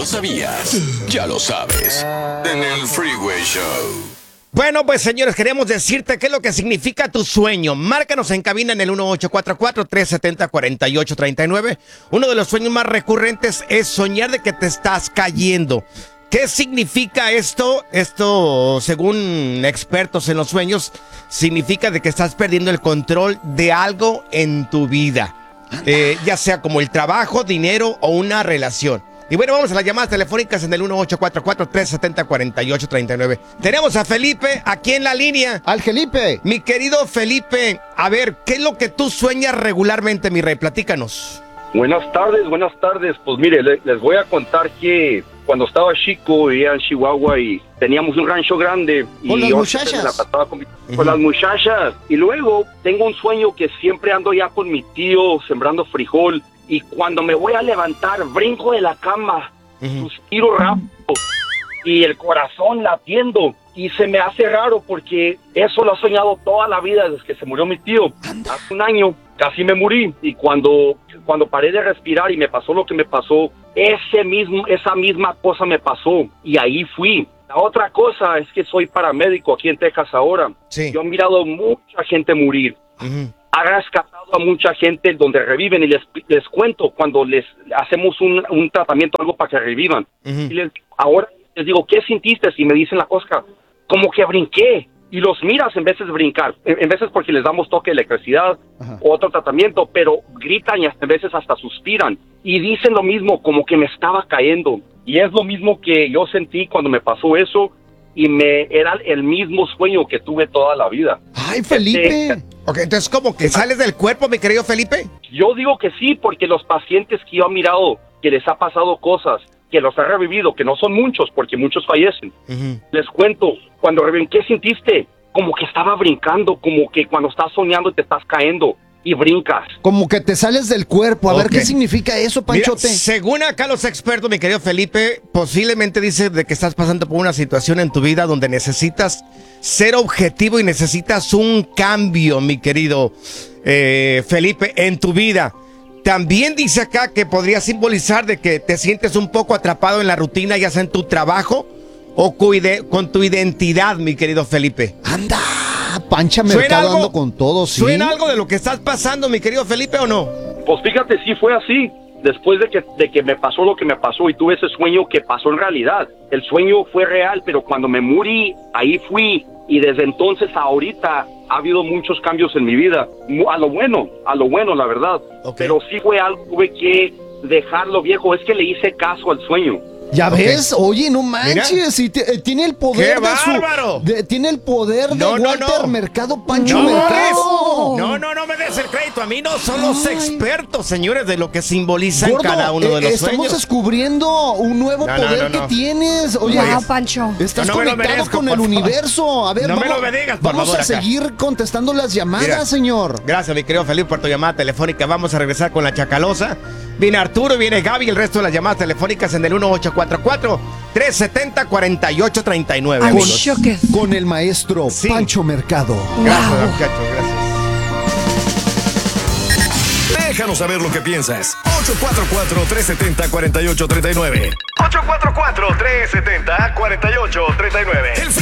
lo sabías? Ya lo sabes. En el Freeway Show. Bueno, pues señores, queremos decirte qué es lo que significa tu sueño. Márcanos en cabina en el 1844-370-4839. Uno de los sueños más recurrentes es soñar de que te estás cayendo. ¿Qué significa esto? Esto, según expertos en los sueños, significa de que estás perdiendo el control de algo en tu vida. Ya sea como el trabajo, dinero o una relación. Y bueno, vamos a las llamadas telefónicas en el 1844-370-4839. Tenemos a Felipe aquí en la línea. ¡Al Felipe! Mi querido Felipe, a ver, ¿qué es lo que tú sueñas regularmente, mi rey? Platícanos. Buenas tardes. Pues mire, les voy a contar que cuando estaba chico, vivía en Chihuahua y teníamos un rancho grande. ¿Con y las yo muchachas? me la pasaba con las muchachas. Y luego tengo un sueño que siempre ando ya con mi tío sembrando frijol. Y cuando me voy a levantar, brinco de la cama, suspiro rápido y el corazón latiendo. Y se me hace raro porque eso lo he soñado toda la vida desde que se murió mi tío. Hace un año casi me morí y cuando paré de respirar y me pasó lo que me pasó, esa misma cosa me pasó y ahí fui. La otra cosa es que soy paramédico aquí en Texas ahora. Sí. Yo he mirado mucha gente morir. Ha rescatado a mucha gente donde reviven y les cuento cuando les hacemos un tratamiento, algo para que revivan. Y ahora les digo, ¿qué sintiste? Y me dicen la cosa, como que brinqué. Y los miras en veces brincar, en veces porque les damos toque de electricidad o otro tratamiento, pero gritan y en veces hasta suspiran. Y dicen lo mismo, como que me estaba cayendo. Y es lo mismo que yo sentí cuando me pasó eso y era el mismo sueño que tuve toda la vida. ¡Ay, Felipe! Ok, entonces, ¿cómo que sales del cuerpo, mi querido Felipe? Yo digo que sí, porque los pacientes que yo he mirado que les ha pasado cosas, que los ha revivido, que no son muchos, porque muchos fallecen. Les cuento, cuando reviven, ¿qué sintiste? Como que estaba brincando, como que cuando estás soñando y te estás cayendo y brincas. Como que te sales del cuerpo. A ver, ¿qué significa eso, Panchote? Mira, según acá los expertos, mi querido Felipe, posiblemente dice de que estás pasando por una situación en tu vida donde necesitas ser objetivo y necesitas un cambio, mi querido Felipe, en tu vida. También dice acá que podría simbolizar de que te sientes un poco atrapado en la rutina, ya sea en tu trabajo o con tu identidad, mi querido Felipe. ¡Anda! Pancha Mercado ando con todo, ¿sí? ¿Suena algo de lo que estás pasando, mi querido Felipe, o no? Pues fíjate, sí fue así. Después de que me pasó lo que me pasó y tuve ese sueño que pasó en realidad. El sueño fue real, pero cuando me morí, ahí fui. Y desde entonces a ahorita ha habido muchos cambios en mi vida. A lo bueno, la verdad. Okay. Pero sí fue algo, tuve que dejarlo viejo. Es que le hice caso al sueño. ¿Ya ves? Oye, no manches. Tiene el poder ¡Qué bárbaro! Tiene el poder de Walter Mercado, Pancho Mercado. No me des el crédito. A mí no son los expertos, señores, de lo que simbolizan cada uno de los estamos sueños. Descubriendo un nuevo poder que tienes. Oye, Pancho. Estás conectado con el universo. A ver, no me lo digas, por vamos favor, a seguir contestando las llamadas, señor. Gracias, mi querido Felipe, por tu llamada telefónica. Vamos a regresar con la Chacalosa. Viene Arturo, viene Gaby, el resto de las llamadas telefónicas en el 1844-370-4839. Con el maestro Pancho Mercado. Gracias, muchachos, gracias. Déjanos saber lo que piensas. 844-370-4839. 844-370-4839. El